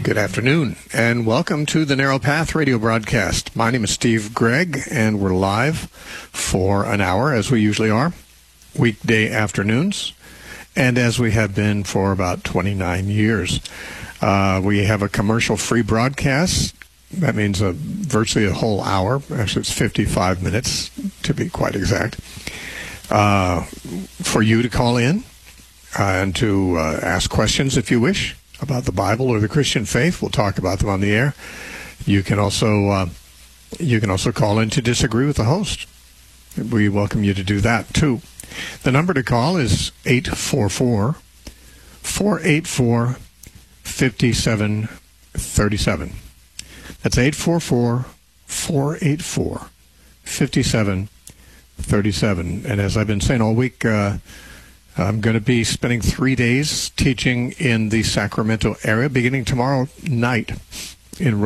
Good afternoon, and welcome to the Narrow Path radio broadcast. My name is Steve Gregg, and we're live for an hour, as we usually are, weekday afternoons, and as we have been for about 29 years. We have a commercial-free broadcast. That means virtually a whole hour. Actually, it's 55 minutes, to be quite exact, for you to call in and to ask questions, if you wish, about the Bible or the Christian faith. We'll talk about them on the air. You can also call in to disagree with the host. We welcome you to do that too. The number to call is 844-484-5737. That's 844-484-5737. And as I've been saying all week, I'm going to be spending 3 days teaching in the Sacramento area, beginning tomorrow night in